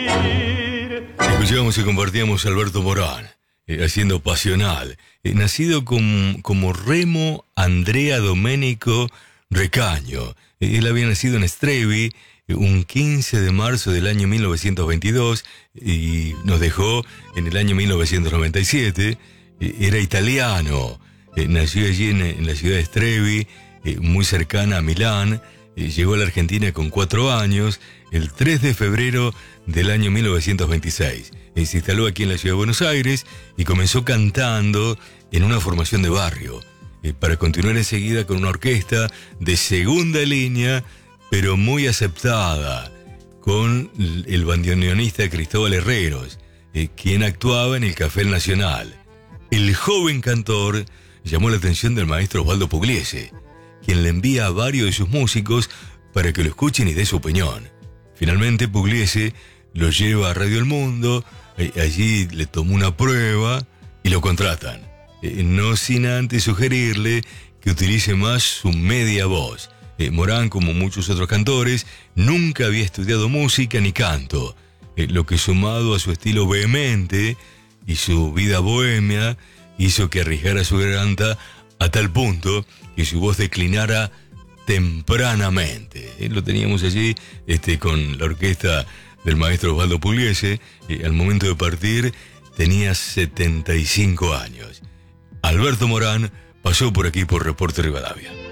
Escuchábamos y compartíamos a Alberto Morán, haciendo Pasional, nacido como Remo Andrea Domenico Recaño. Él había nacido en Strevi un 15 de marzo del año 1922 y nos dejó en el año 1997. Era italiano, nació allí en la ciudad de Strevi, muy cercana a Milán. Llegó a la Argentina con 4 años, el 3 de febrero del año 1926. Se instaló aquí en la ciudad de Buenos Aires y comenzó cantando en una formación de barrio, para continuar enseguida con una orquesta de segunda línea, pero muy aceptada, con el bandoneonista Cristóbal Herreros, quien actuaba en el Café El Nacional. El joven cantor llamó la atención del maestro Osvaldo Pugliese, quien le envía a varios de sus músicos para que lo escuchen y dé su opinión. Finalmente Pugliese lo lleva a Radio El Mundo, allí le tomó una prueba y lo contratan, no sin antes sugerirle que utilice más su media voz. Morán, como muchos otros cantores, nunca había estudiado música ni canto, lo que sumado a su estilo vehemente y su vida bohemia hizo que arriesgara su garganta a tal punto que su voz declinara tempranamente. Lo teníamos allí con la orquesta del maestro Osvaldo Pugliese. Al momento de partir tenía 75 años. Alberto Morán pasó por aquí por Reporte Rivadavia.